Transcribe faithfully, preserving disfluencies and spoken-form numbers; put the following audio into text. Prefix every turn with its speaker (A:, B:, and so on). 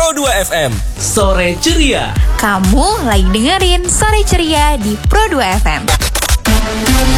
A: Pro dua F M. Sore Ceria.
B: Kamu lagi dengerin Sore Ceria di Pro dua F M.